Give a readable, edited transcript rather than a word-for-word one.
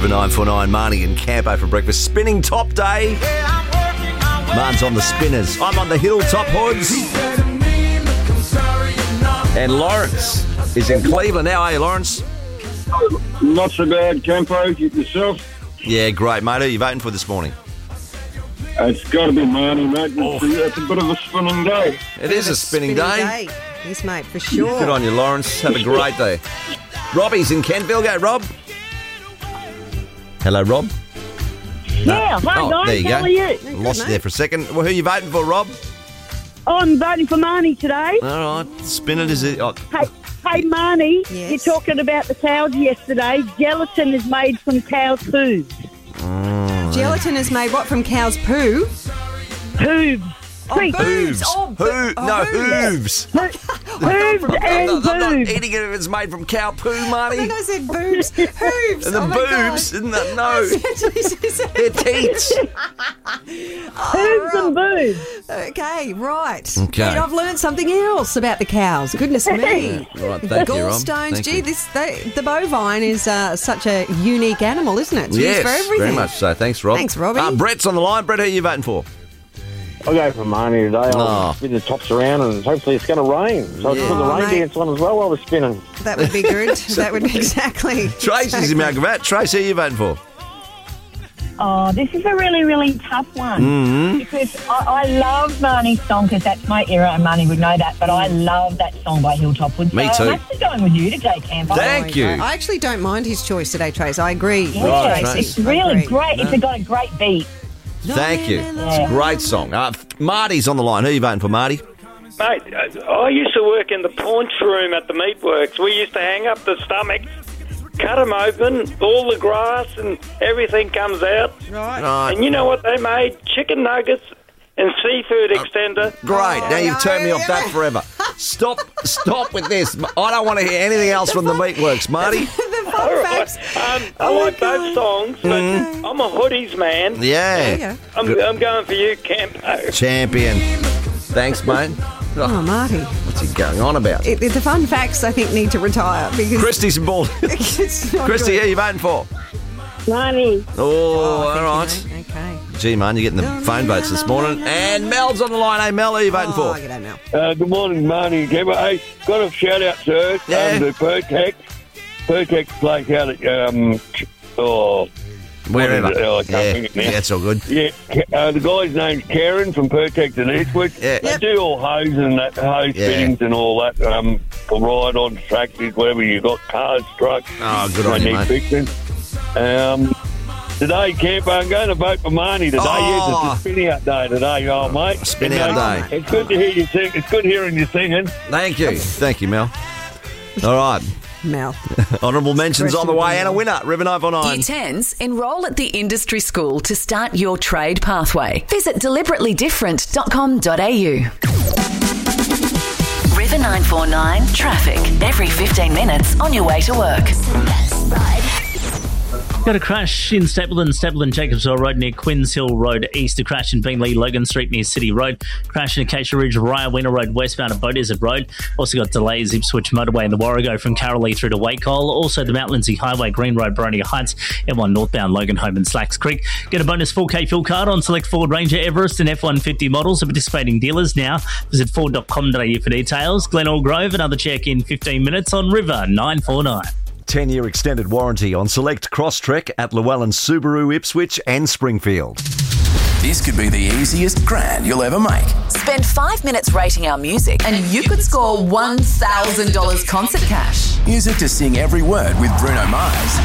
River 949, Marnie and Campo for breakfast. Spinning top day. Marn's on the spinners. I'm on the hilltop hoods. And Lawrence is in Cleveland. How are you, Lawrence? Not so bad, Campo. Yourself? Yeah, great, mate. Who are you voting for this morning? It's got to be Marnie, mate. It's a bit of a spinning day. It is a spinning day. Yes, mate, for sure. Good on you, Lawrence. Have a great day. Robbie's in Kentville. Go, Rob. Hello, Rob. Yeah, hi guys, there you how go. are you? Lost you there for a second. Well, who are you voting for, Rob? I'm voting for Marnie today. All right, spin it. Is it? Oh, Hey, Marnie, Yes. you're talking about the cows yesterday. Gelatin is made from cow's hooves. Gelatin is made, what, from cow's poo? Hooves. Oh, boobs. hooves. Oh, Hooves. Hooves and I'm not boobs. eating it if it's made from cow poo, Marty. I said boobs. Hooves. And the oh my boobs, God. isn't that? No. They're teats. Hooves and boobs. Okay, right. Okay. Mate, I've learned something else about the cows. Goodness me. Right, thank you, Rob. Gallstones. Thank Gee, you. the bovine is such a unique animal, isn't it? It's used for everything. very much so. Thanks, Rob. Thanks, Robbie. Brett's on the line. Brett, who are you voting for? I'll go for Marnie today. Oh. I'll spin the tops around and hopefully it's going to rain. So I put the rain mate. dance on as well while I was spinning. That would be good. That would be exactly. Tracy's in Malcolm. Tracy, who are you voting for? Oh, this is a really, really tough one. Mm-hmm. Because I love Marnie's song because that's my era and Marnie would know that. But I love that song by Hilltop Woods. Me so too. I'm actually going with you today, Campo. Thank you. I actually don't mind his choice today, Trace. I agree. Yeah, Right, it's Trace. really I agree. great. It's got a great beat. Thank you. It's a great song. Marty's on the line. Who are you voting for, Marty? Mate, I used to work in the paunch room at the meatworks. We used to hang up the stomachs, cut them open, all the grass and everything comes out. Right. And you know what they made? Chicken nuggets and seafood extender. Great. Now you've turned me off that forever. Stop with this. I don't want to hear anything else from the meatworks, Marty. The fun facts. I like both songs, but I'm a hoodies man. Yeah. I'm going for you, Campo. Champion. Thanks, mate. Oh, Marty. What's he going on about? The fun facts, I think, need to retire because Christy's in Bald. it's not Christy, good. who are you voting for? Marnie. Oh, all Thank you, right. mate. Okay. Gee, man, you're getting the phone votes this morning. And Mel's on the line. Hey, Mel, who are you voting Oh, for? g'day, Mel. Good morning, Marnie. Campo. Hey, got a shout out to her. Yeah. To Pertex. Pertex place out at Wherever. I can't think it now. Yeah, it's all good. Yeah, the guy's name's Karen from Pertex and Eastwood. Yeah. They do all hose and that, hose Yeah. fittings and all that for ride-on tractors, whatever you got, cars, trucks. Oh, good on you, need mate. fixing. Today, Campo, I'm going to vote for Marnie today. Oh. Yes, it's a spin-out day today, mate. Spin-out day. It's good to hear you sing. It's good hearing you singing. Thank you. Thank you, Mel. All right. Mel. Honourable mentions on the way and a winner. River 949. Year 10s, enrol at the industry school to start your trade pathway. Visit deliberately-different.com.au. River 949 traffic every 15 minutes on your way to work. Got a crash in Stapleton Jacobs Hill Road near Quinns Hill Road east. A crash in Beenleigh Logan Street near City Road. Crash in Acacia Ridge Raya Winter Road westbound at Beaudesert Road. Also got delays Ipswich Motorway in the Warrego from Carrollee through to Wacol. Also the Mount Lindsay Highway Green Road Boronia Heights. M1 northbound Logan Home and Slacks Creek. Get a bonus 4K fuel card on select Ford Ranger, Everest and F-150 models at participating dealers now. Visit Ford.com.au for details. Glenelg Grove, another check in 15 minutes on River 949. 10-year extended warranty on select Crosstrek at Llewellyn Subaru, Ipswich and Springfield. This could be the easiest grand you'll ever make. Spend 5 minutes rating our music and you could score $1,000 concert cash. Music to sing every word with Bruno Mars.